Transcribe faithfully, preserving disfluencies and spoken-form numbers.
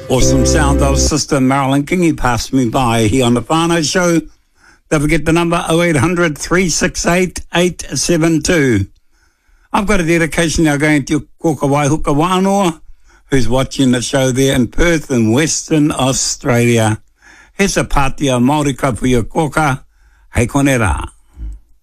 Awesome sound of Sister Marilyn King. He passed me by here on the Whānau Show. Don't forget the number oh eight hundred, three six eight, eight seven two. I've got a dedication now going to Koka Waihuka Wānoa, who's watching the show there in Perth in Western Australia. Here's a pātia Māori ka puia koka. Hei kone rā.